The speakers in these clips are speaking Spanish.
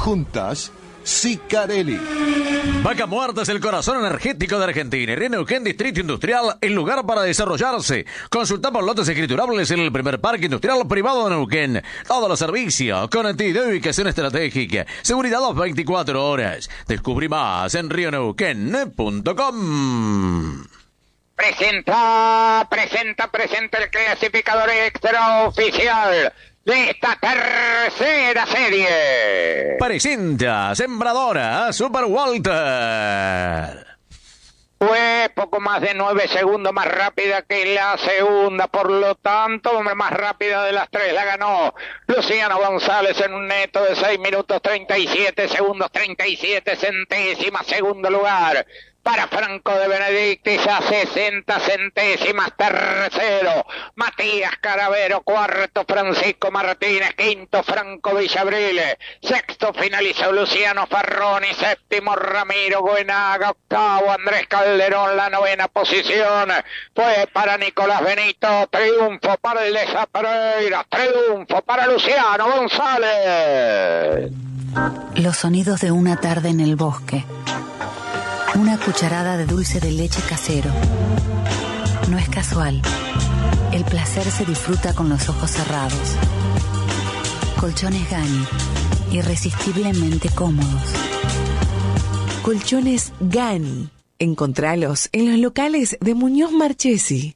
Juntas, Sicarelli. Vaca Muerta es el corazón energético de Argentina. En Neuquén, Distrito Industrial, el lugar para desarrollarse. Consultamos lotes escriturables en el primer parque industrial privado de Neuquén. Todos los servicios, conectividad y ubicación estratégica. Seguridad 24 horas. Descubrí más en rioneuquén.com. Presenta el clasificador extraoficial de esta tercera serie. Presenta Sembradora Super Walter. Fue poco más de 9 segundos más rápida que la segunda, por lo tanto, más rápida de las tres la ganó Luciano González en un neto de 6 minutos 37 segundos 37 centésimas. Segundo lugar para Franco de Benedictis a 60 centésimas. Tercero, Matías Caravero. Cuarto, Francisco Martínez. Quinto, Franco Villavrile. Sexto, finalizó Luciano Farroni. Séptimo, Ramiro Goenaga. Octavo, Andrés Calderón. La novena posición fue para Nicolás Benito. Triunfo para el de Pereira. Triunfo para Luciano González. Los sonidos de una tarde en el bosque. Una cucharada de dulce de leche casero. No es casual. El placer se disfruta con los ojos cerrados. Colchones Gani, irresistiblemente cómodos. Colchones Gani. Encontralos en los locales de Muñoz Marchesi.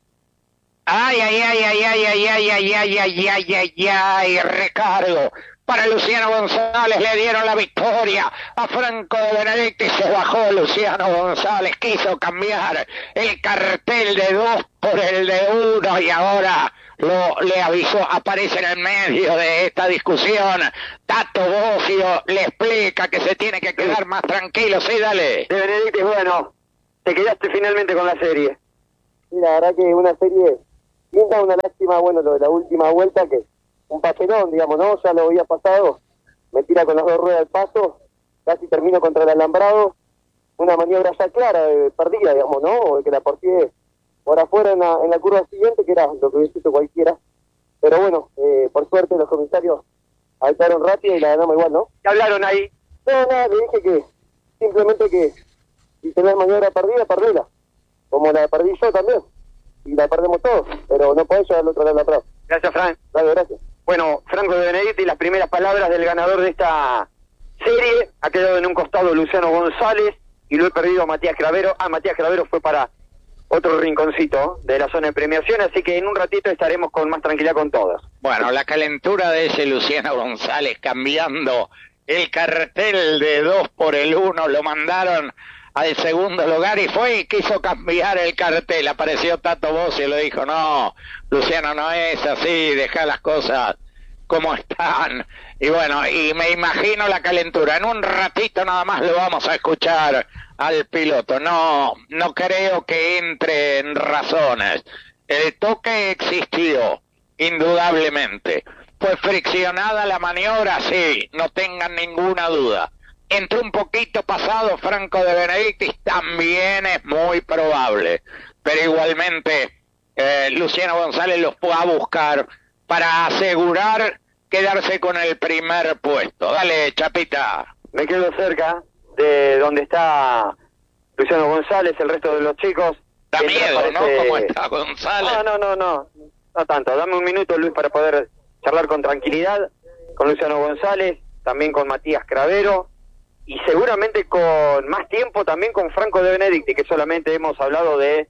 Ay, recargo. Para Luciano González le dieron la victoria a Franco de Benedictis. Se bajó Luciano González, quiso cambiar el cartel de 2 por el de 1 y ahora le avisó, aparece en el medio de esta discusión. Tato Bocio le explica que se tiene que quedar más tranquilo. Sí, dale. De Benedictis, bueno, te quedaste finalmente con la serie. Sí, la verdad que una serie linda, una lástima, bueno, lo de la última vuelta que un papelón, digamos, ¿no? Ya lo había pasado, me tira con las dos ruedas al paso, casi termino contra el alambrado, una maniobra ya clara, perdida, digamos, ¿no? Que la porteé por afuera en la curva siguiente, que era lo que hubiese hecho cualquiera. Pero bueno, por suerte los comisarios saltaron rápido y la ganamos igual, ¿no? ¿Qué hablaron ahí? No, nada, le dije que simplemente que si tenés maniobra perdida, perdela, como la perdí yo también, y la perdemos todos, pero no podés llevar al otro lado del alambrado. Gracias, Frank. Dale, gracias. Bueno, Franco de Benedictis, las primeras palabras del ganador de esta serie. Ha quedado en un costado Luciano González y lo he perdido a Matías Cravero. Matías Cravero fue para otro rinconcito de la zona de premiación, así que en un ratito estaremos con más tranquilidad con todos. Bueno, la calentura de ese Luciano González cambiando el cartel de 2 por el 1, lo mandaron al segundo lugar y fue y quiso cambiar el cartel. Apareció Tato Bocio y le dijo, no, Luciano, no es así, deja las cosas como están. Y bueno, y me imagino la calentura. En un ratito nada más lo vamos a escuchar al piloto. No creo que entre en razones. El toque existió, indudablemente. Fue friccionada la maniobra, sí, no tengan ninguna duda. Entró un poquito pasado Franco de Benedictis, también es muy probable. Pero igualmente Luciano González los fue a buscar para asegurar quedarse con el primer puesto. Dale, Chapita. Me quedo cerca de donde está Luciano González, el resto de los chicos. Da miedo, parece... ¿no? ¿Cómo está González? No tanto. Dame un minuto, Luis, para poder charlar con tranquilidad con Luciano González, también con Matías Cravero, y seguramente con más tiempo también con Franco de Benedictis, que solamente hemos hablado de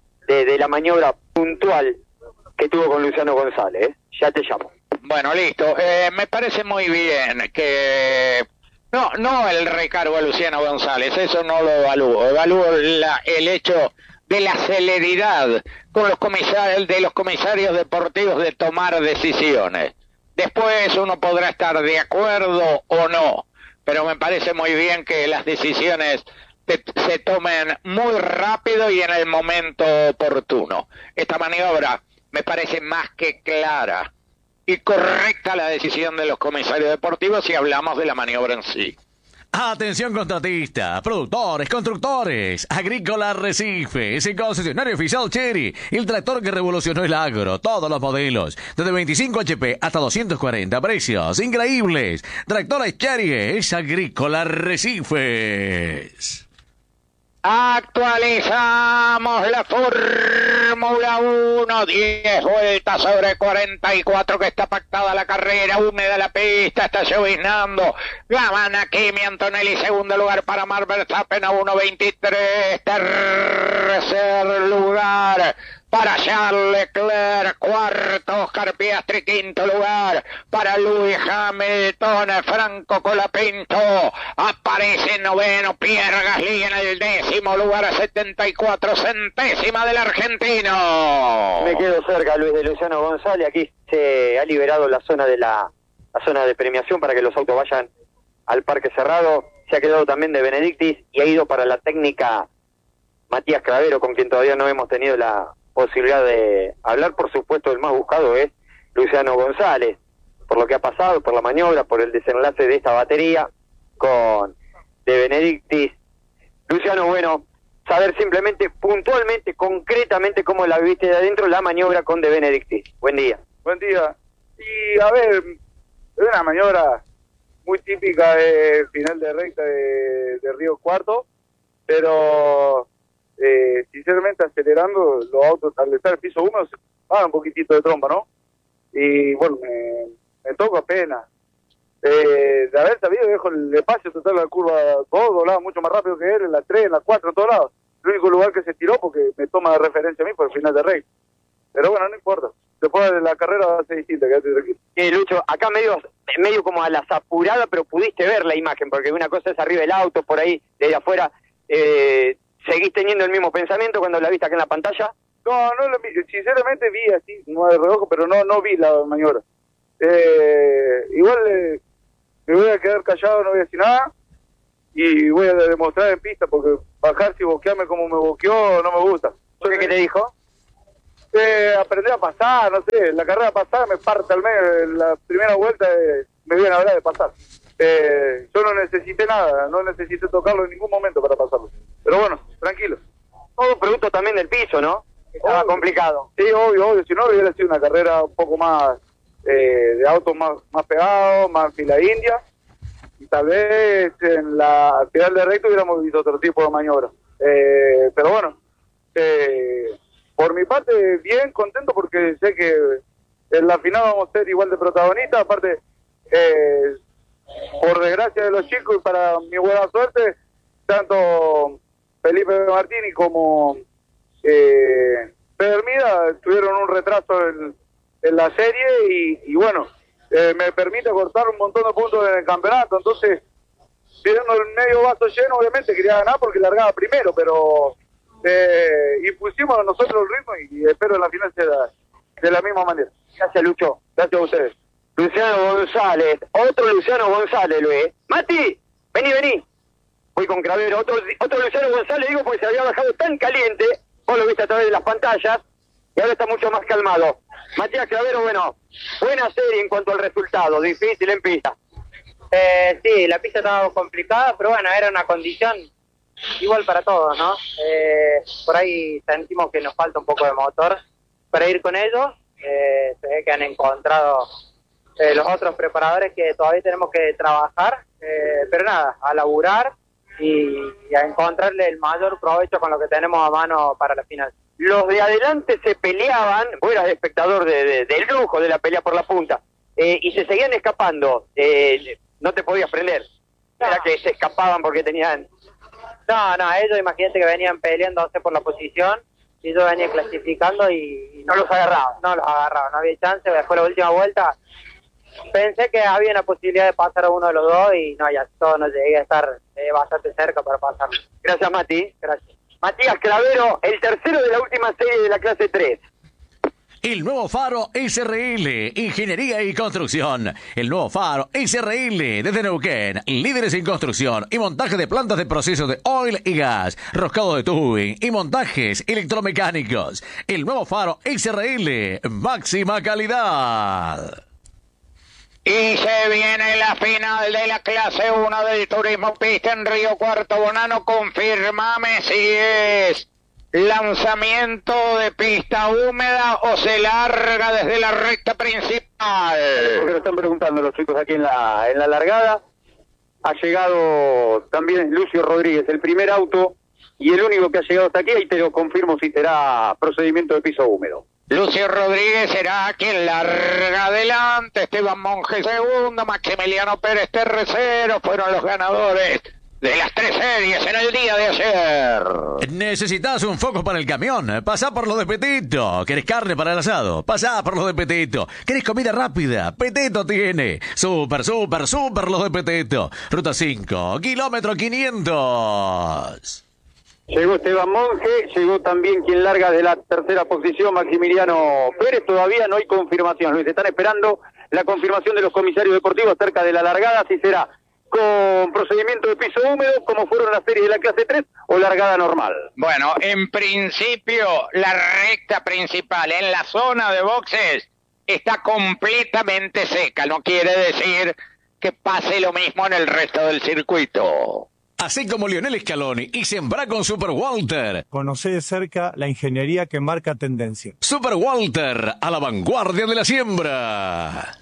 la maniobra puntual que tuvo con Luciano González. Ya te llamo. Bueno, listo. Me parece muy bien que... No el recargo a Luciano González, eso no lo evalúo. Evalúo el hecho de la celeridad con los comisarios deportivos de tomar decisiones. Después uno podrá estar de acuerdo o no, pero me parece muy bien que las decisiones se tomen muy rápido y en el momento oportuno. Esta maniobra me parece más que clara y correcta la decisión de los comisarios deportivos si hablamos de la maniobra en sí. Atención contratistas, productores, constructores, Agrícola Arrecifes, el concesionario oficial Chery, el tractor que revolucionó el agro, todos los modelos, desde 25 HP hasta 240, precios increíbles. Tractores Chery es Agrícola Arrecifes. Actualizamos la Fórmula 1, 10 vueltas sobre 44 que está pactada la carrera, húmeda la pista, está lloviznando. Gana Kimi Antonelli, segundo lugar para Max Verstappen a 1.23, tercer lugar para Charles Leclerc, cuarto Oscar Piastri, quinto lugar para Lewis Hamilton, Franco Colapinto aparece noveno, Pierre Gasly en el décimo lugar a 74 centésimas del argentino. Me quedo cerca, Luis, de Luciano González. Aquí se ha liberado la zona de la zona de premiación para que los autos vayan al parque cerrado. Se ha quedado también de Benedictis y ha ido para la técnica Matías Clavero, con quien todavía no hemos tenido la posibilidad de hablar. Por supuesto, el más buscado es Luciano González, por lo que ha pasado, por la maniobra, por el desenlace de esta batería con de Benedictis. Luciano, bueno, saber simplemente, puntualmente, concretamente cómo la viste de adentro la maniobra con de Benedictis. Buen día. Buen día. Y a ver, es una maniobra muy típica de final de recta de Río Cuarto, pero sinceramente acelerando los autos al estar el piso húmedo se van un poquitito de trompa, ¿no? Y bueno, me toco apenas. De haber sabido, dejo el espacio total de la curva 2, doblaba mucho más rápido que él, en la 3, en la 4, en todos lados. El único lugar que se tiró porque me toma de referencia a mí por el final de recta. Pero bueno, no importa. Después de la carrera va a ser distinta, quédate tranquilo. Lucho, acá medio como a las apuradas, pero pudiste ver la imagen, porque una cosa es arriba del auto, por ahí, desde afuera. ¿Seguís teniendo el mismo pensamiento cuando la viste acá en la pantalla? No lo vi, sinceramente vi así, no de reojo, pero no vi la maniobra. Igual me voy a quedar callado, no voy a decir nada, y voy a demostrar en pista, porque bajarse y boquearme como me boqueó no me gusta. ¿Qué te dijo? Aprender a pasar, no sé, la carrera pasada me parte al medio, en la primera vuelta me vienen a hablar de pasar. Yo no necesité nada, no necesité tocarlo en ningún momento para pasarlo. Pero bueno, tranquilo. Todo producto también del piso, ¿no? Estaba complicado. Sí, obvio, si no hubiera sido una carrera un poco más de autos más pegados, más fila india, y tal vez en la final de recto hubiéramos visto otro tipo de maniobra. Pero bueno, por mi parte bien contento porque sé que en la final vamos a ser igual de protagonistas. Aparte, por desgracia de los chicos y para mi buena suerte, tanto Felipe Martini como Pedro Hermida tuvieron un retraso en la serie y bueno, me permite cortar un montón de puntos en el campeonato. Entonces, viendo el medio vaso lleno, obviamente quería ganar porque largaba primero, pero impusimos nosotros el ritmo y espero en la final sea de la misma manera. Gracias, Lucho. Gracias a ustedes. Luciano González, otro Luciano González, Luis. Mati, vení. Voy con Cravero, otro Luciano González, digo, porque se había bajado tan caliente, vos lo viste a través de las pantallas, y ahora está mucho más calmado. Matías Cravero, bueno, buena serie en cuanto al resultado, difícil en pista. Sí, la pista estaba complicada, pero bueno, era una condición igual para todos, ¿no? Por ahí sentimos que nos falta un poco de motor para ir con ellos. Se ve que han encontrado los otros preparadores que todavía tenemos que trabajar, pero nada, a laburar y a encontrarle el mayor provecho con lo que tenemos a mano para la final. Los de adelante se peleaban, vos eras espectador del lujo de la pelea por la punta, y se seguían escapando, no te podías prender, era que se escapaban porque tenían... No, ellos imagínate que venían peleándose por la posición y yo venía clasificando y no los agarraba. No había chance. Después de la última vuelta pensé que había una posibilidad de pasar a uno de los dos y no, ya todo no llegué a estar bastante cerca para pasarlo. Gracias, Mati. Gracias. Matías Cravero, el tercero de la última serie de la clase 3. El nuevo Faro SRL, Ingeniería y Construcción. El nuevo Faro SRL desde Neuquén, líderes en construcción y montaje de plantas de procesos de oil y gas, roscado de tubing y montajes electromecánicos. El nuevo Faro SRL, máxima calidad. Y se viene la final de la clase 1 del Turismo Pista en Río Cuarto. Bonano, confirmame si es lanzamiento de pista húmeda o se larga desde la recta principal. Porque lo están preguntando los chicos aquí en la largada. Ha llegado también Lucio Rodríguez, el primer auto y el único que ha llegado hasta aquí. Ahí te lo confirmo si será procedimiento de piso húmedo. Lucio Rodríguez será quien larga adelante, Esteban Monge segundo, Maximiliano Pérez tercero, fueron los ganadores de las 3 series en el día de ayer. Necesitas un foco para el camión. Pasá por lo de Petito. ¿Querés carne para el asado? Pasá por lo de Petito. ¿Querés comida rápida? Petito tiene. Súper los de Petito. Ruta 5, kilómetro 500. Llegó Esteban Monge, llegó también quien larga de la tercera posición, Maximiliano Pérez. Todavía no hay confirmación, Luis. Están esperando la confirmación de los comisarios deportivos acerca de la largada, si será con procedimiento de piso húmedo, como fueron las series de la clase 3, o largada normal. Bueno, en principio, la recta principal en la zona de boxes está completamente seca. No quiere decir que pase lo mismo en el resto del circuito. Así como Lionel Scaloni y sembrá con Super Walter. Conocé de cerca la ingeniería que marca tendencia. Super Walter, a la vanguardia de la siembra.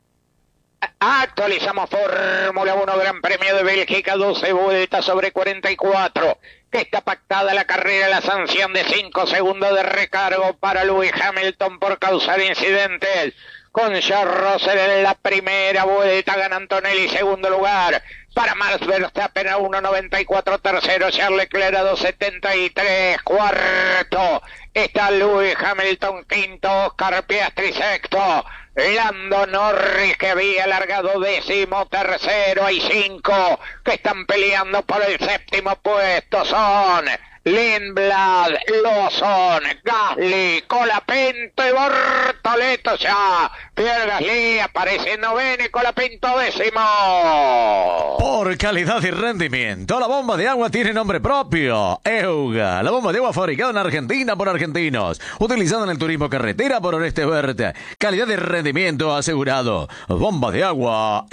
Actualizamos Fórmula 1 Gran Premio de Bélgica, 12 vueltas sobre 44. Que está pactada la carrera, la sanción de 5 segundos de recargo para Lewis Hamilton por causar incidentes. Con George Russell en la primera vuelta, gana Antonelli segundo lugar. Para Max Verstappen a 1.94, tercero Charles Leclerc a 2.73, cuarto está Lewis Hamilton, quinto Oscar Piastri, sexto Lando Norris, que había largado décimo tercero. Hay 5 que están peleando por el séptimo puesto, son Lindblad, Lawson, Gasly, Colapinto y Bortoleto ya. Pierre Gasly aparece noveno y Colapinto décimo. Por calidad y rendimiento, la bomba de agua tiene nombre propio. Euga, la bomba de agua fabricada en Argentina por argentinos, utilizada en el turismo carretera por Oeste Verde. Calidad y rendimiento asegurado. Bomba de agua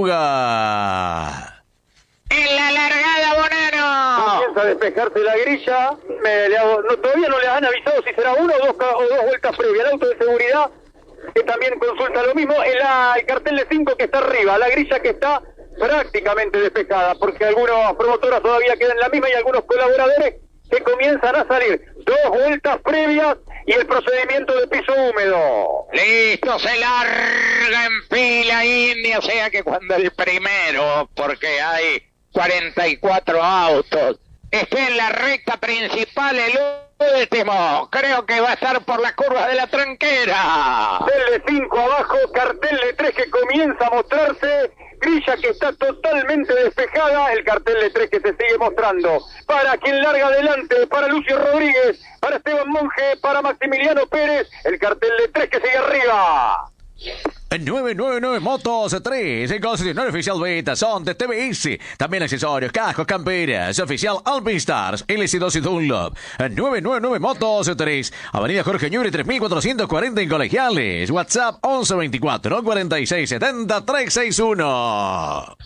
Euga. En la largada, Bonano. Comienza a despejarse la grilla. Todavía no le han avisado si será una o dos vueltas previas. El auto de seguridad, que también consulta lo mismo. El cartel de 5 que está arriba. La grilla que está prácticamente despejada, porque algunas promotoras todavía quedan en la misma y algunos colaboradores que comienzan a salir. 2 vueltas previas y el procedimiento de piso húmedo. Listo, se larga en fila India, o sea que cuando el primero, porque hay 44 autos, esté en la recta principal, el último, creo que va a estar por la curva de la tranquera. Cartel de 5 abajo, cartel de 3 que comienza a mostrarse, grilla que está totalmente despejada, el cartel de 3 que se sigue mostrando. Para quien larga adelante, para Lucio Rodríguez, para Esteban Monge, para Maximiliano Pérez, el cartel de 3 que sigue arriba. 999 Motos 3, el concesionario oficial Beta, son de TBS, también accesorios, cascos, camperas, oficial Alpinstars, LC2 y Dunlop. 999 Motos 3, Avenida Jorge Ñubre 3440 en Colegiales, WhatsApp 1124 46 70 361.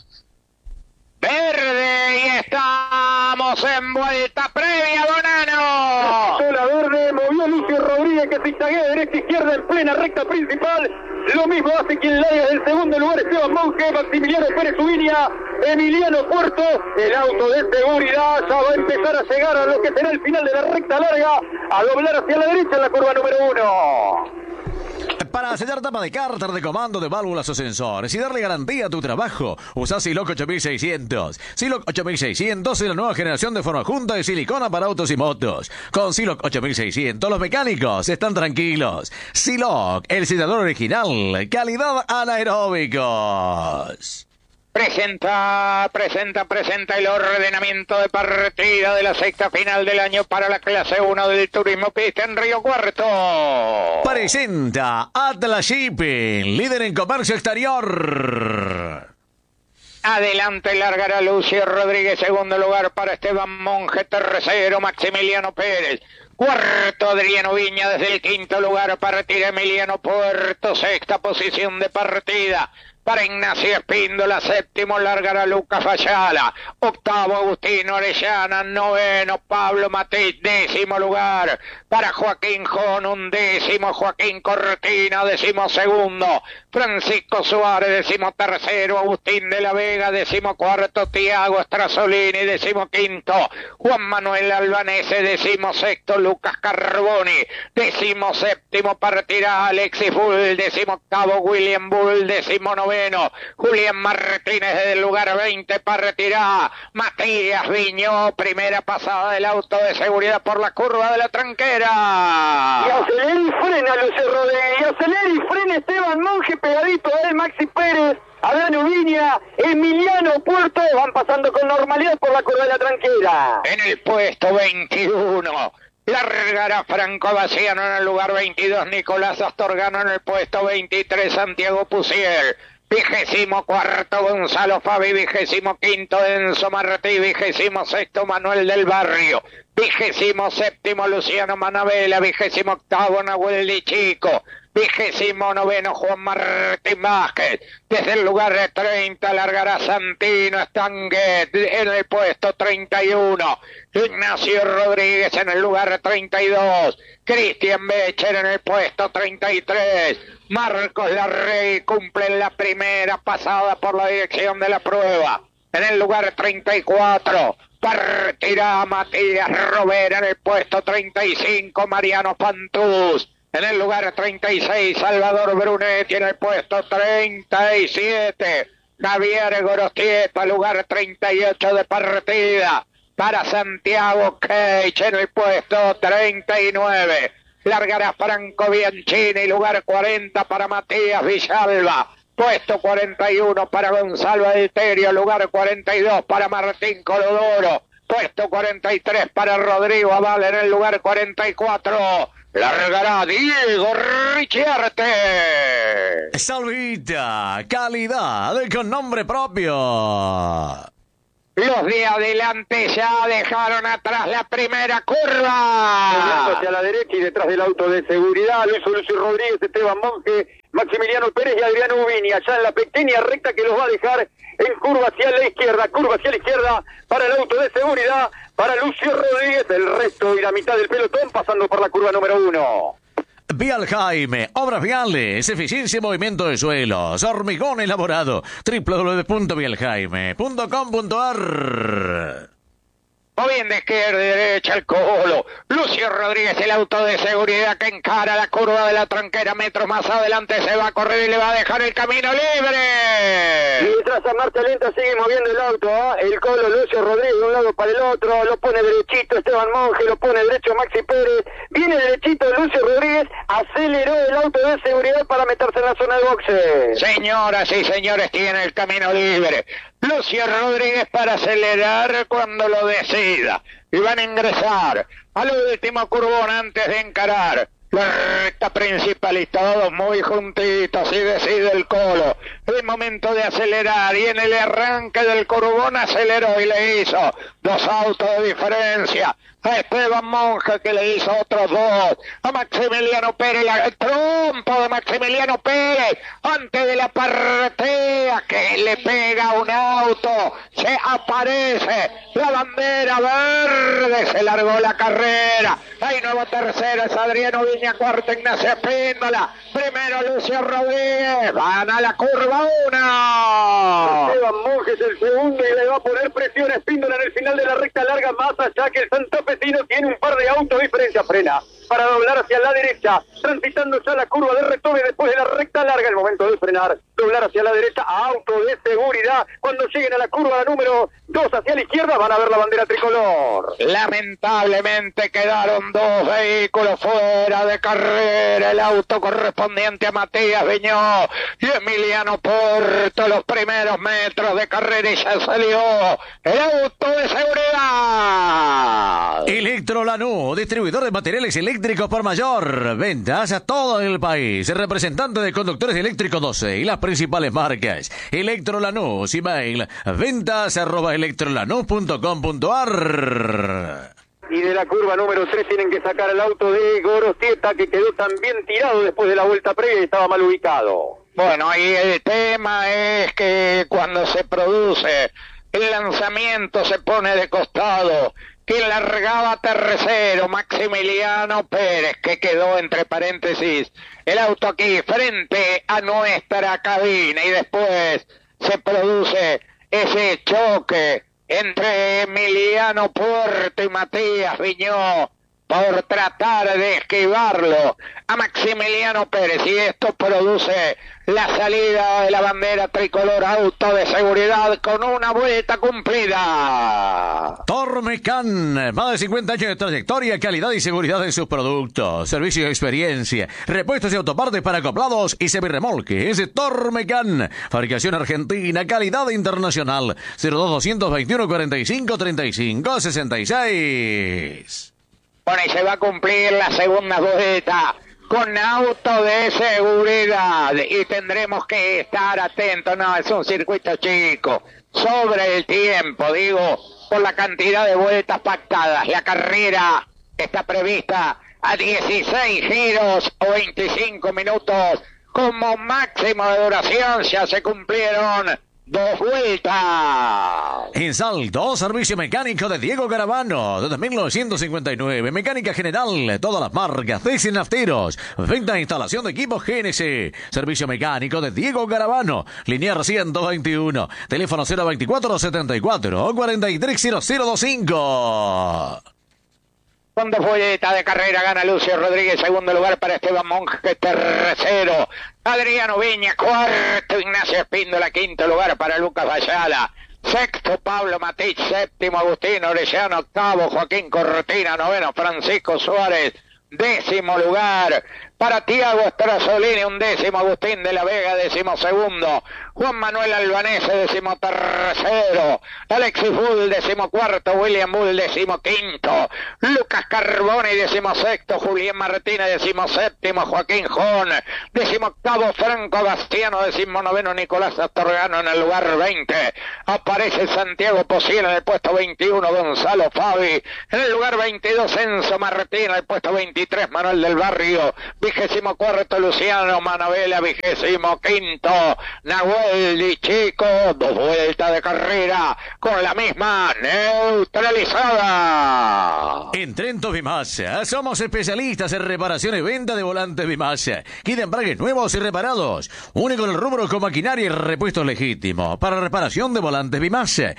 Verde y estamos en vuelta previa, Bonano. La verde, movió Lucio Rodríguez que zigzaguea derecha izquierda en plena recta principal. Lo mismo hace quien larga del segundo lugar, Esteban Monge, Maximiliano Pérez Ubiña, Emiliano Puerto. El auto de seguridad ya va a empezar a llegar a lo que será el final de la recta larga, a doblar hacia la derecha en la curva número 1. Para sellar tapa de cárter, de comando, de válvulas o sensores y darle garantía a tu trabajo, usa Siloc 8600. Siloc 8600 es la nueva generación de forma junta de silicona para autos y motos. Con Siloc 8600 los mecánicos están tranquilos. Siloc, el sellador original, calidad anaeróbicos. Presenta el ordenamiento de partida de la sexta final del año para la clase 1 del Turismo Pista en Río Cuarto. Presenta Atlas Shipping, líder en comercio exterior. Adelante largará Lucio Rodríguez, segundo lugar para Esteban Monge, tercero Maximiliano Pérez. Cuarto Adriano Viña, desde el quinto lugar partida Emiliano Puerto, sexta posición de partida para Ignacio Espíndola, séptimo largará Lucas Fayala, octavo Agustino Orellana, noveno Pablo Matiz, décimo lugar para Joaquín Jón, undécimo Joaquín Cortina, décimo segundo Francisco Suárez, décimo tercero Agustín de la Vega, décimo cuarto Tiago Strazolini, décimo quinto Juan Manuel Albanese, décimo sexto Lucas Carboni, décimo séptimo partirá Alexis Bull, décimo octavo William Bull, décimo noveno Julián Martínez, del lugar 20 partirá Matías Viñó, primera pasada del auto de seguridad por la curva de la tranquera. Y acelera y frena Lucio Rodríguez, y acelera y frena Esteban Monge, pegadito a él Maxi Pérez, Adán Ubiña, Emiliano Puerto, van pasando con normalidad por la curva de la tranquera. En el puesto 21 largará Franco Baciano, en el lugar 22 Nicolás Astorgano, en el puesto 23 Santiago Puciel, 24º Gonzalo Fabi, 25º Enzo Martí, 26º Manuel del Barrio, 27º Luciano Manabela, 28º Nahuel Di Chico, 29º Juan Martín Vázquez. Desde el lugar de 30 largará Santino Stanguet, en el puesto 31 Ignacio Rodríguez, en el lugar 32 Cristian Becher, en el puesto 33 Marcos Larrey cumple en la primera pasada por la dirección de la prueba. En el lugar 34 partirá Matías Robera, en el puesto 35 Mariano Pantús. En el lugar 36, Salvador Brunetti, en el puesto 37, Javier Gorostieta, lugar 38 de partida, para Santiago Cage, en el puesto 39, largará Franco Bianchini, lugar 40 para Matías Villalba, puesto 41 para Gonzalo Alterio, lugar 42 para Martín Colodoro, puesto 43 para Rodrigo Aval, en el lugar 44, largará Diego Richarte. Salvita, calidad con nombre propio. Los de adelante ya dejaron atrás la primera curva. Hacia la derecha y detrás del auto de seguridad, Lucio Rodríguez, Esteban Monge, Maximiliano Pérez y Adriano Ubini, allá en la pequeña recta que los va a dejar en curva hacia la izquierda para el auto de seguridad, para Lucio Rodríguez, el resto y la mitad del pelotón pasando por la curva número 1. Vial Jaime, obras viales, eficiencia y movimiento de suelos, hormigón elaborado, www.vieljaime.com.ar. O bien de izquierda y derecha el Colo. Lucio Rodríguez, el auto de seguridad que encara la curva de la tranquera, metros más adelante se va a correr y le va a dejar el camino libre. Mientras a marcha lenta sigue moviendo el auto, el Colo Lucio Rodríguez de un lado para el otro, lo pone derechito Esteban Monge, lo pone derecho Maxi Pérez, viene derechito Lucio Rodríguez, aceleró el auto de seguridad para meterse en la zona de boxe. Señoras y señores, tiene el camino libre Lucio Rodríguez para acelerar cuando lo decida. Y van a ingresar al último curvón antes de encarar la recta principal, y todos muy juntitos, y decide el Colo. Es momento de acelerar, y en el arranque del curvón aceleró y le hizo 2 autos de diferencia a Esteban Monge, que le hizo otros 2, a Maximiliano Pérez, el trompo de Maximiliano Pérez, antes de la partea, que le pega un auto, se aparece la bandera verde, se largó la carrera, hay nuevo tercero, es Adriano Viña, cuarto Ignacio Espíndola, primero Lucio Rodríguez, van a la curva 1. Esteban Monge es el segundo y le va a poner presión a Espíndola en el final de la recta larga, más allá que el santafesino tiene un par de autos de diferencia, frena para doblar hacia la derecha, transitando ya la curva de retome después de la recta larga, el momento de frenar, doblar hacia la derecha, auto de seguridad, cuando lleguen a la curva la número 2 hacia la izquierda van a ver la bandera tricolor. Lamentablemente quedaron 2 vehículos fuera de carrera, el auto correspondiente a Matías Viñó y Emiliano Puerto, los primeros metros de carrera, y ya salió el auto de seguridad. Electro Lanús, distribuidor de materiales eléctricos por mayor, ventas a todo el país, representante de conductores eléctricos 12 y las principales marcas. Electro Lanús, email ventas@electrolanús.com.ar. Y de la curva número 3 tienen que sacar el auto de Gorostieta, que quedó también tirado después de la vuelta previa y estaba mal ubicado. Bueno, y el tema es que cuando se produce el lanzamiento se pone de costado, que largaba tercero Maximiliano Pérez, que quedó entre paréntesis el auto aquí frente a nuestra cabina, y después se produce ese choque entre Emiliano Puerto y Matías Viñó por tratar de esquivarlo a Maximiliano Pérez, y esto produce la salida de la bandera tricolor, auto de seguridad con una vuelta cumplida. Tormecan, más de 50 años de trayectoria, calidad y seguridad en sus productos, servicio y experiencia, repuestos y autopartes para acoplados y semirremolque. Es Tormecan, fabricación argentina, calidad internacional. 02221 45 35 66. Bueno, y se va a cumplir la segunda vuelta con auto de seguridad y tendremos que estar atentos. No, es un circuito chico, sobre el tiempo, digo, por la cantidad de vueltas pactadas. La carrera está prevista a 16 giros o 25 minutos como máximo de duración. Ya se cumplieron 2 vueltas. En Salto, servicio mecánico de Diego Garavano, desde 1959. Mecánica general, todas las marcas, DC nafteros. Venta e instalación de equipos GNC. Servicio mecánico de Diego Garavano. Linear 121. Teléfono 024-74 430025. Con 2 vueltas de carrera gana Lucio Rodríguez, segundo lugar para Esteban Monge, tercero Adriano Viña, cuarto Ignacio Espíndola, quinto lugar para Lucas Ayala, sexto Pablo Matich, séptimo Agustín Orellano, octavo Joaquín Cortina, noveno Francisco Suárez, décimo lugar para Tiago Strazolini, 11º Agustín de la Vega, 12º Juan Manuel Albanese, 13º Alexis Bull, 14º William Bull, 15º Lucas Carboni, 16º Julián Martínez, 17º Joaquín Jón, 18º Franco Bastiano, 19º Nicolás Astorgano en el lugar 20. Aparece Santiago Pociel en el puesto 21, Gonzalo Fabi en el lugar 22, Enzo Martín en el puesto 23, Manuel del Barrio, 24º Luciano Manabela, 25º Nahuel Di Chico. 2 vueltas de carrera con la misma neutralizada. En Trento Bimasa, somos especialistas en reparación y venta de volantes Bimasa. Kit de embragues nuevos y reparados. Único en el rubro con maquinaria y repuestos legítimos. Para reparación de volantes Bimasa.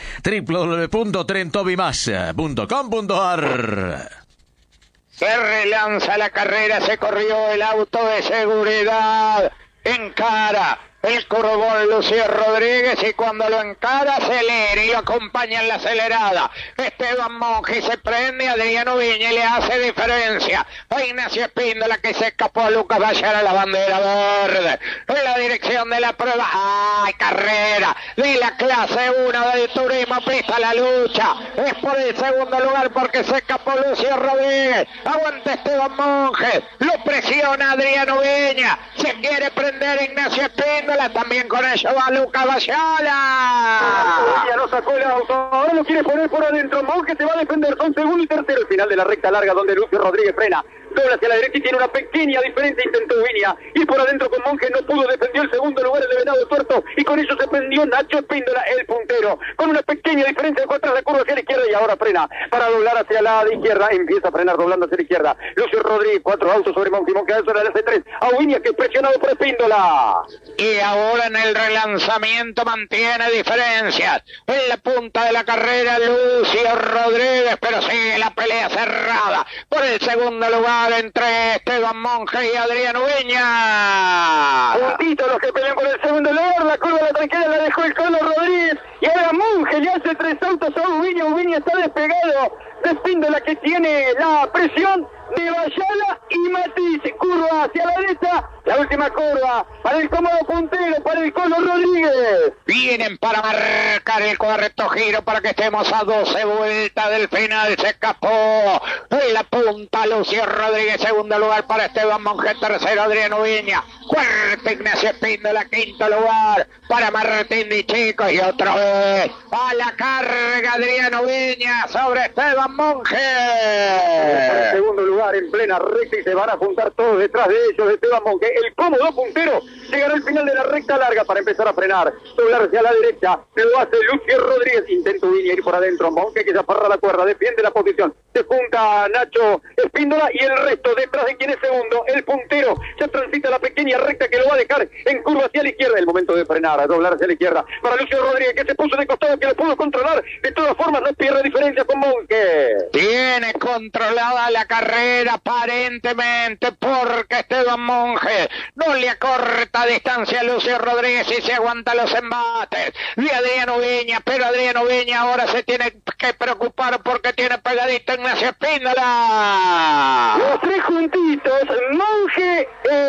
www.trentobimasa.com.ar. Se relanza la carrera, se corrió el auto de seguridad, encara el curvón Lucio Rodríguez, y cuando lo encara acelera y lo acompaña en la acelerada Esteban Monge, se prende Adriano Viña y le hace diferencia a Ignacio Espíndola, que se escapó a Lucas Bayar a la bandera verde en la dirección de la prueba. ¡Ay, carrera de la clase 1 del turismo! Pista la lucha, es por el segundo lugar porque se escapó Lucio Rodríguez. Aguanta Esteban Monge, lo presiona Adriano Viña, se quiere prender Ignacio Espíndola, también con ello va Lucas Bayala. Ya lo sacó el auto, ahora lo quiere poner por adentro. Monge se va a defender, son segundo y tercero. El final de la recta larga donde Lucio Rodríguez frena, dobla hacia la derecha y tiene una pequeña diferencia. Intentó Viña y por adentro con Monge no pudo, defendió el segundo lugar el de Venado Tuerto, y con eso se prendió Nacho Espíndola, el puntero, con una pequeña diferencia de atrás, de curva hacia la izquierda y ahora frena para doblar hacia la izquierda. Empieza a frenar doblando hacia la izquierda Lucio Rodríguez, 4 autos sobre Monge, Monge al sobre el C3 a Viña, que es presionado por Espíndola. Y ahora en el relanzamiento mantiene diferencias en la punta de la carrera Lucio Rodríguez, pero sigue la pelea cerrada por el segundo lugar entre Esteban Monge y Adriano Viña. Puntito los que pelean por el segundo lugar. La curva de la tranquila la dejó el Colo Rodríguez y ahora Monge le hace 3 autos a Ubiña. Ubiña está despegado de Espíndola, que tiene la presión de Bayala y Matiz. Curva hacia la derecha, la última curva para el cómodo puntero, para el Colo Rodríguez. Vienen para marcar el cuarto giro para que estemos a 12 vueltas del final. Se escapó en la punta Lucio Rodríguez, segundo lugar para Esteban Monge, tercero Adriano Viña, cuarto Ignacio Espíndola, quinto lugar para Martín Di Chico, y otra vez a la carga Adriano Viña sobre Esteban Esteban Monge. En segundo lugar, en plena recta, y se van a juntar todos detrás de ellos. Esteban Monge, el cómodo puntero, llegará al final de la recta larga para empezar a frenar, doblarse a la derecha. Lo hace Lucio Rodríguez. Intenta ir por adentro. Monge, que se aferra a la cuerda, defiende la posición. Se junta Nacho Espíndola y el resto detrás de quien es segundo. El puntero ya transita la pequeña recta que lo va a dejar en curva hacia la izquierda. El momento de frenar, a doblar hacia la izquierda para Lucio Rodríguez, que se puso de costado, que lo pudo controlar. De todas formas, no pierde diferencia con Monge. Tiene controlada la carrera aparentemente, porque Esteban Monge no le acorta distancia a Lucio Rodríguez y se aguanta los embates de Adriano Viña, pero Adriano Viña ahora se tiene que preocupar porque tiene pegadito Ignacio Espíndola. Los tres juntitos, Monge,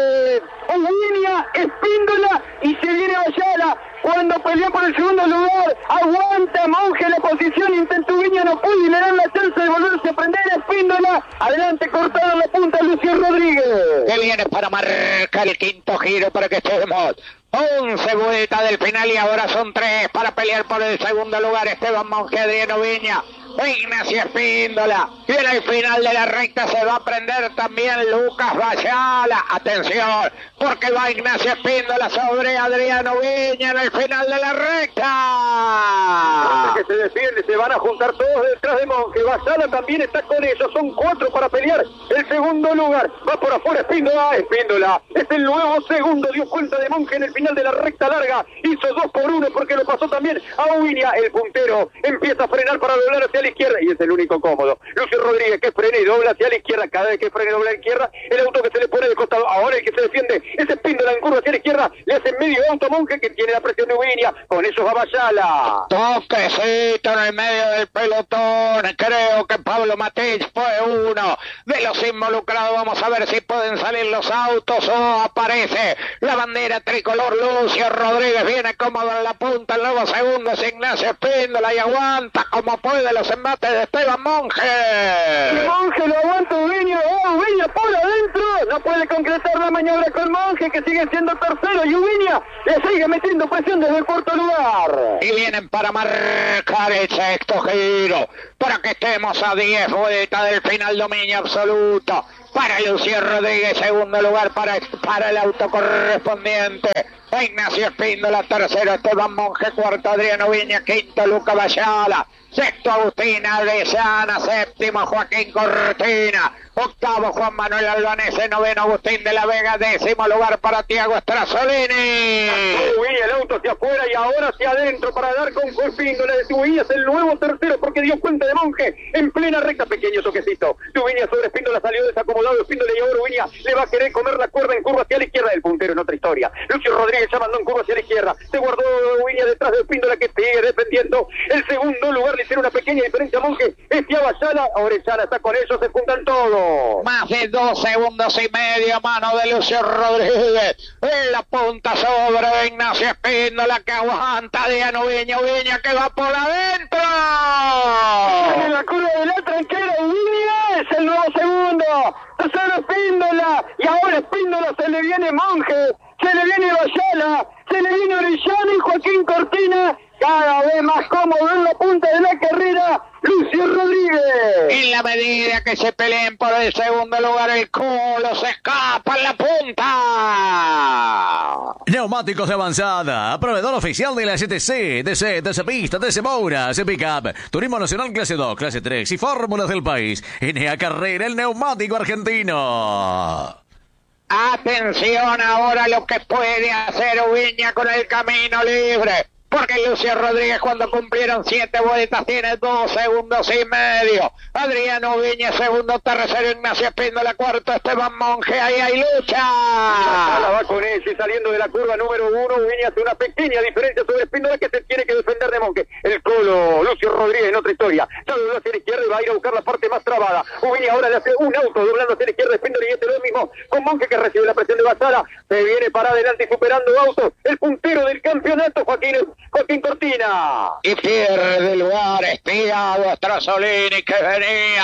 Viña, Espíndola, y se viene Ayala. Cuando pelea por el segundo lugar, aguanta Monge la posición, intentó Viña, no pudo, y le dan la chance de volverse a prender a Espíndola. Adelante, cortaron la punta Lucio Rodríguez. Que viene para marcar el quinto giro para que estemos 11 vueltas del final, y ahora son 3 para pelear por el segundo lugar. Esteban Monge, Adriano Viña, Ignacio Espíndola, y en el final de la recta se va a prender también Lucas Bayala. Atención, porque va Ignacio Espíndola sobre Adriano Viña en el final de la recta. Que se defiende, se van a juntar todos detrás de Monge. Bayala también está con ellos, son 4 para pelear el segundo lugar. Va por afuera Espíndola. Espíndola es el nuevo segundo, dio cuenta de Monge en el final de la recta larga, hizo 2-1 porque lo pasó también a Viña. El puntero empieza a frenar para doblar hacia la izquierda, y es el único cómodo. Lucio Rodríguez, que frena y dobla hacia la izquierda. Cada vez que frena y dobla a la izquierda, el auto que se le pone de costado. Ahora el que se defiende es Espíndola en curva hacia la izquierda, le hace medio auto a Monge, que tiene la presión de Viña. Con eso va Bayala. Toquecito en el medio del pelotón. Creo que Pablo Matich fue uno de los involucrados. Vamos a ver si pueden salir los autos o aparece la bandera tricolor. Lucio Rodríguez viene cómodo en la punta. El nuevo segundo es Ignacio Espíndola, y aguanta como puede los embates de Esteban Monge. Monge lo aguanta Viña. Viña por adentro. No puede concretar la maniobra con Monge, que sigue siendo tercero, y Viña le sigue metiendo presión desde el cuarto lugar. Y vienen para marcar el sexto giro, para que estemos a 10 vueltas del final. Dominio absoluto para Lucio Rodríguez, segundo lugar para el auto correspondiente Ignacio Espíndola, tercero Esteban Monge, cuarto Adriano Viña, quinto Luca Bayala, sexto Agustín Alesana, séptimo Joaquín Cortina, octavo Juan Manuel Albanese, noveno Agustín de la Vega, décimo lugar para Tiago Strasolini. El auto hacia afuera y ahora hacia adentro para dar con Espíndola. Tubiña es el nuevo tercero porque dio cuenta de Monge en plena recta. Pequeño toquecito. Tubiña sobre Espíndola, salió desacomodado Espíndola, y ahora Tubiña le va a querer comer la cuerda en curva hacia la izquierda. El puntero en otra historia. Lucio Rodríguez ya mandó en curva hacia la izquierda. Se guardó Tubiña detrás de Espíndola, que sigue defendiendo el segundo lugar. Le hicieron una pequeña diferencia a Monge. Bayala, Orellana está con ellos, se juntan todos. Más de 2 segundos y medio a mano de Lucio Rodríguez. En la punta sobre Ignacio Espíndola, que aguanta Adriano Viña. Viña que va por adentro. En la curva de la tranquera, Viña es el nuevo segundo. Tercero Espíndola, y ahora Espíndola se le viene Monge, se le viene Bayala, se le viene Orellana y Joaquín Cortina. Cada vez más cómodo en la punta de la carrera, Lucio Rodríguez. En la medida que se peleen por el segundo lugar, el Colo se escapa en la punta. Neumáticos de avanzada, proveedor oficial de la STC, DC, TC Pista, TC Moura, TC Pickup, Turismo Nacional Clase 2, Clase 3 y Fórmulas del país. NA Carrera, el neumático argentino. Atención ahora lo que puede hacer Viña con el camino libre. Porque Lucio Rodríguez, cuando cumplieron 7 vueltas, tiene 2 segundos y medio. Adriano Viña, segundo, tercero Ignacio Espíndola, cuarto Esteban Monge. Ahí hay lucha. Va con él, y saliendo de la curva número 1, Viña hace una pequeña diferencia sobre Espíndola, que se tiene que defender de Monge. El Colo, Lucio Rodríguez en otra historia. Ya dobló hacia la izquierda y va a ir a buscar la parte más trabada. Viña ahora le hace un auto doblando hacia la izquierda de Espíndola, y este lo mismo con Monge, que recibe la presión de Bayala. Se viene para adelante superando autos. El puntero del campeonato, Joaquín Cortina. Y pierde lugar Tiago Strasolini, que venía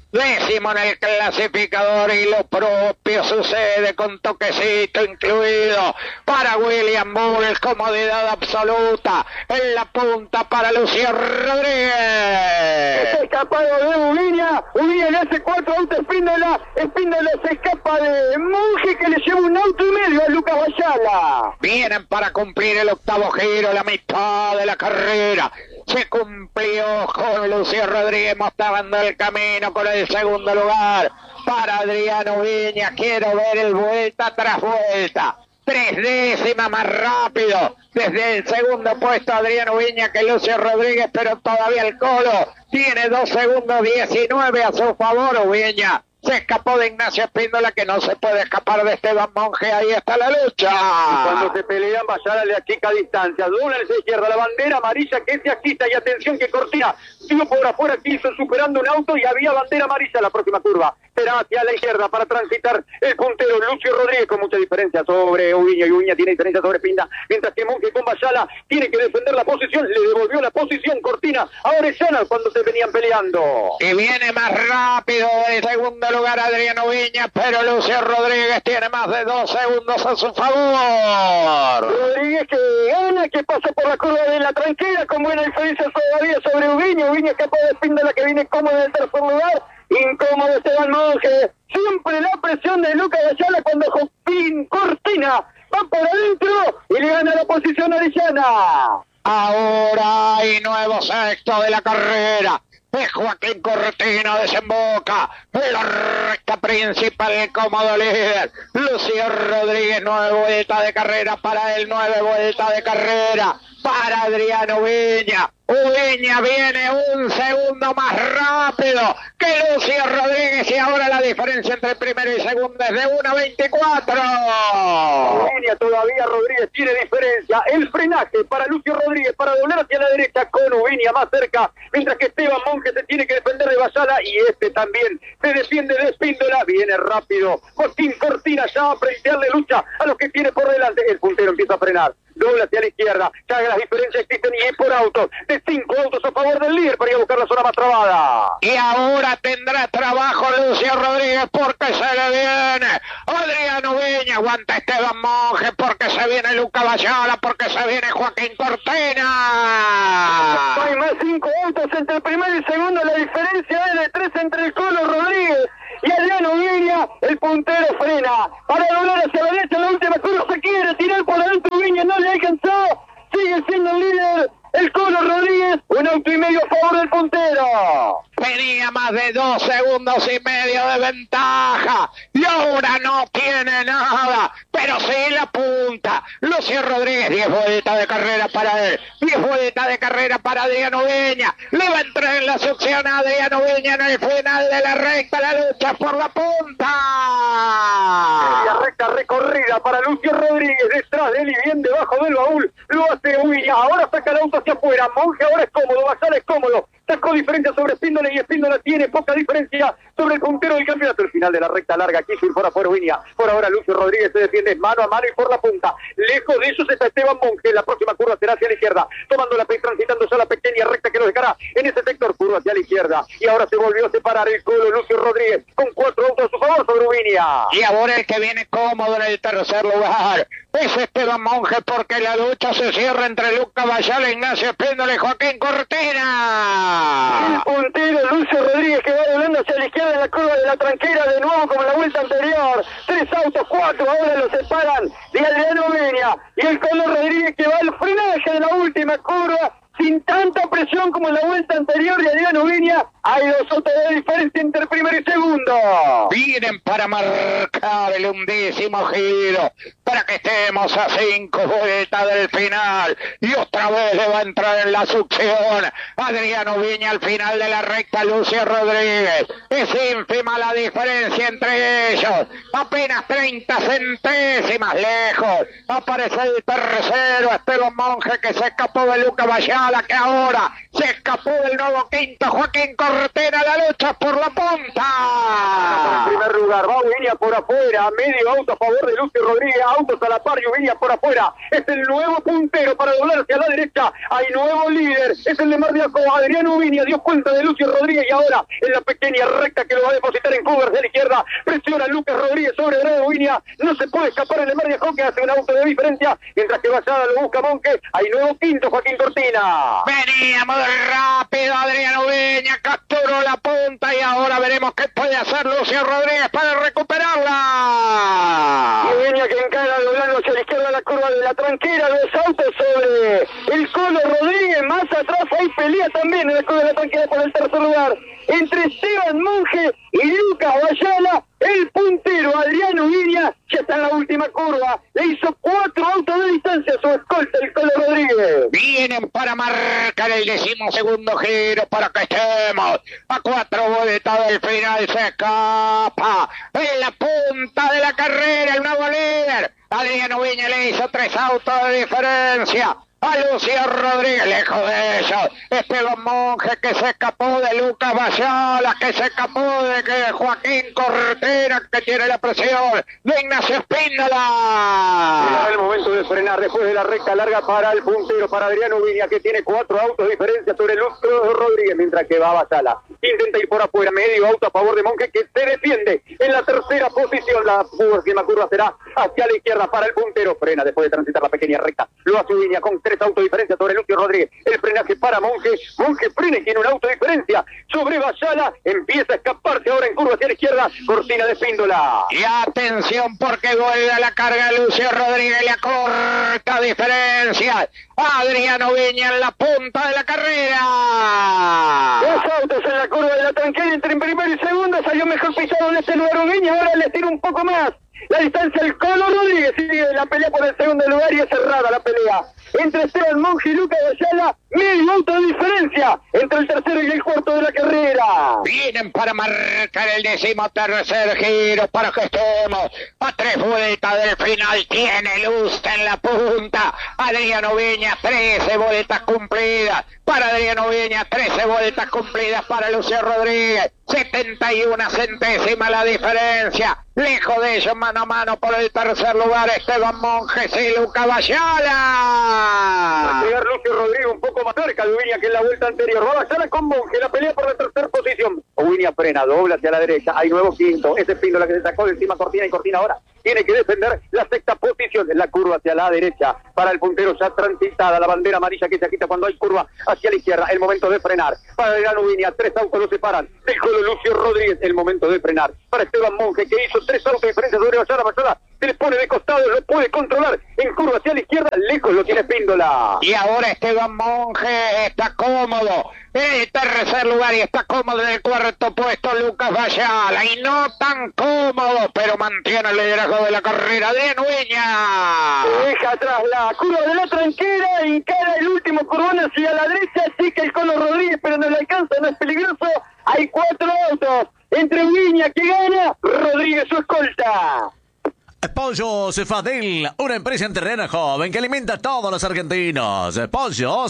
décimo en el clasificador, y lo propio sucede con toquecito incluido para William Bull. Comodidad absoluta en la punta para Lucio Rodríguez. Está escapado de Ubiña le hace 4 autos a Espíndola se escapa de Monje, que le lleva un auto y medio a Lucas Bayala. Vienen para cumplir el octavo giro, la mitad de la carrera. Se cumplió con Lucio Rodríguez mostrando el camino con el segundo lugar para Adriano Viña. Quiero ver el vuelta tras vuelta. 3 décimas más rápido desde el segundo puesto Adriano Viña que Lucio Rodríguez, pero todavía el Colo tiene 2 segundos 19 a su favor. Viña se escapó de Ignacio Espíndola, que no se puede escapar de Esteban Monge. Ahí está la lucha. Y cuando se pelean, Bayala le achica distancia. Dobla a la izquierda, la bandera amarilla que se agita, y atención que Cortina sigo por afuera, quiso superando un auto y había bandera amarilla. La próxima curva será hacia la izquierda para transitar el puntero Lucio Rodríguez, con mucha diferencia sobre Ubiña, y Ubiña tiene diferencia sobre Pinda, mientras que Monge con Bayala tiene que defender la posición. Le devolvió la posición Cortina a Orellana cuando se venían peleando. Y viene más rápido de segundo lugar Adriano Viña, pero Lucio Rodríguez tiene más de 2 segundos a su favor. Rodríguez que gana, que pasa por la curva de la tranquera con buena diferencia todavía sobre Ubiña. Ubiña escapó de Espíndola, que viene cómodo en el tercer lugar. Incómodo Esteban Monge. Siempre la presión de Lucas Bayala cuando Joaquín Cortina va por adentro y le gana la posición a Orellana. Ahora hay nuevo sexto de la carrera. Es Joaquín Cortina, desemboca en la recta principal, el cómodo líder. Lucio Rodríguez, 9 vueltas de carrera para él, 9 vueltas de carrera para Adriano Viña. Ubiña viene 1 segundo más rápido que Lucio Rodríguez, y ahora la diferencia entre primero y segundo es de 1.24. Ubiña todavía, Rodríguez tiene diferencia. El frenaje para Lucio Rodríguez para doblar hacia la derecha con Ubiña más cerca, mientras que Esteban Monge se tiene que defender de Bayala, y este también se defiende de Espíndola. Viene rápido Joaquín Cortina ya a plantearle lucha a los que tiene por delante. El puntero empieza a frenar, dobla hacia la izquierda, ya las diferencias existen y es por autos, de 5 autos a favor del líder para ir a buscar la zona más trabada. Y ahora tendrá trabajo Lucio Rodríguez, porque se le viene Adriano Viña. Aguanta Esteban Monge, porque se viene Lucas Bayala, porque se viene Joaquín Cortina. Hay más 5 autos entre el primero y segundo, la diferencia es de 3 entre el Colo Rodríguez y Adriano Viña. El puntero frena para doblar hacia la derecha en la última curva, se quiere tirar por adentro Viña, no le alcanzó, sigue siendo el líder el Colo Rodríguez, 1 auto y medio a favor del puntero. Tenía más de 2 segundos y medio de ventaja y ahora no tiene nada, pero sí la punta. Lucio Rodríguez, 10 vueltas de carrera para él, 10 vueltas de carrera para Adriano Viña. Le va a entrar en la succión a Adriano Viña en el final de la recta, la lucha por la punta. La recta recorrida para Lucio Rodríguez, detrás de él y bien debajo del baúl lo hace Ubiña. Ahora saca el auto hacia afuera, Monge ahora es cómodo, Bayala es cómodo, sacó diferencia sobre Espíndola, y Espíndola tiene poca diferencia sobre el puntero del campeonato. El final de la recta larga, quiso ir por afuera Ubiña. Por ahora Lucio Rodríguez se defiende mano a mano y por la punta. Lejos de ellos está Esteban Monge. La próxima curva será hacia la izquierda, tomando la transitando ya la pequeña recta que lo dejará en ese sector, curva hacia la izquierda. Y ahora se volvió a separar el Colo Lucio Rodríguez con 4 autos a su favor sobre Ubiña. Y ahora el que viene cómodo en el tercer lugar es Esteban Monge, porque la lucha se cierra entre Lucas Bayala, Ignacio Espíndola y Joaquín Cortina. El puntero Lucio Rodríguez, que va volando hacia la izquierda en la curva de la tranquera, de nuevo como en la vuelta anterior. 3 autos, 4 ahora lo separan de Adriano Viña, y el Colo Rodríguez que va al frenaje de la última curva sin tanta presión como en la vuelta anterior de Adriano Viña. Hay 2 autos de diferencia entre primero y segundo. Vienen para marcar el 11º giro, para que estemos a 5 vueltas del final. Y otra vez le va a entrar en la succión Adriano Viña al final de la recta. Lucio Rodríguez, es ínfima la diferencia entre ellos, apenas 30 centésimas lejos. Aparece el tercero, Esteban Monge, que se escapó de Lucas Bayala. Ayala, que ahora se escapó del nuevo quinto. Joaquín Cortena, la lucha por la punta. En primer lugar, va Ubiña por afuera, medio auto a favor de Lucio Rodríguez, autos a la par y Ubiña por afuera. Es el nuevo puntero para doblarse a la derecha. Hay nuevo líder, es el de Mar de Ajó. Adrián Ubiña dio cuenta de Lucio Rodríguez y ahora en la pequeña recta que lo va a depositar en curva hacia la izquierda. Presiona Lucas Rodríguez sobre Adrián Ubiña. No se puede escapar el de Mar de Ajó, que hace un auto de diferencia, mientras que Vallada lo busca Monje. Hay nuevo quinto, Joaquín Cortina. Venía muy rápido Adrián Ubiña, capturó la punta y ahora veremos qué puede hacer Lucio Rodríguez para recuperarla. Y Ubiña que encara doblando hacia la izquierda la curva de la tranquera. Dos autos sobre el Colo Rodríguez. Más atrás hay pelea también en la curva de la tranquera por el tercer lugar. Entre Esteban Monje y Lucas Vallala, el puntero Adrián Ubiña ya está en la última curva. Le hizo 4 autos de distancia a su escolta, el Colo Rodríguez. Vienen para marcar el 12º giro para que estemos a 4 vueltas del final. Se escapa en la punta de la carrera el nuevo líder. Adrián Ubiña le hizo 3 autos de diferencia a Lucio Rodríguez. Lejos de ellos, Esteban Monje, que se escapó de Lucas Vallala, que se escapó de Joaquín Cortena, que tiene la presión de Ignacio Espíndola. Era el momento de frenar después de la recta larga para el puntero, para Adrián Ubiña, que tiene 4 autos de diferencia sobre Lucio Rodríguez, mientras que va Vallala. Intenta ir por afuera, medio auto a favor de Monje, que se defiende en la tercera posición. La última curva será hacia la izquierda para el puntero. Frena después de transitar la pequeña recta. Lo hace Ubiña con 3 autos de diferencia sobre Lucio Rodríguez. El frenaje para Monje. Monje frena y tiene un auto de diferencia sobre Vallala. Empieza a escaparse ahora en curva hacia la izquierda. Cortina de Espíndola. Y atención, porque vuelve a la carga Lucio Rodríguez, le acorta diferencia. Adrián Ubiña en la punta de la carrera. 2 autos en la curva de la tranquera entre primero y segundo. Salió mejor pisado en este lugar Ubiña. Ahora le tira un poco más la distancia el Colo Rodríguez. Sigue la pelea por el segundo lugar y es cerrada la pelea entre Esteban Monje y Lucas Vallala. Medio auto de diferencia entre el tercero y el cuarto de la carrera. Vienen para marcar el 13º giro para que estemos a 3 vueltas del final. Tiene luz en la punta. Adrián Ubiña, 13 vueltas cumplidas para Adrián Ubiña, 13 vueltas cumplidas para Lucio Rodríguez. 71 centésimas la diferencia. Lejos de ellos, mano a mano por el tercer lugar, Esteban Monjes y Lucas Vallala. Va a llegar Lucio Rodríguez un poco más cerca de Ubiña que en la vuelta anterior. Va a Vallala con Monje, la pelea por la tercera posición. Ubiña frena, dobla hacia la derecha. Hay nuevo quinto. Ese Espíndola que se sacó de encima Cortina, y Cortina ahora tiene que defender la sexta posición en la curva hacia la derecha. Para el puntero ya transitada la bandera amarilla que se agita cuando hay curva hacia la izquierda. El momento de frenar. Para Adrián Ubiña, 3 autos lo separan. El Colo Lucio Rodríguez, el momento de frenar. Para Esteban Monje, que hizo 3 autos de diferencia sobre Vallala. Vallala se le pone de costado, lo puede controlar. En curva hacia la izquierda, lejos lo tiene Espíndola. Y ahora Esteban Monje está cómodo en el tercer lugar y está cómodo en el cuarto puesto Lucas Vallala. Y no tan cómodo, pero mantiene el liderazgo de la carrera de Ubiña. Deja atrás la curva de la tranquera, encara el último curvón hacia la derecha, así que el Colo Rodríguez, pero no le alcanza, no es peligroso. Hay 4 autos entre Ubiña que gana, Rodríguez su escolta. Pollo Cefadel, una empresa en terreno joven que alimenta a todos los argentinos. Pollo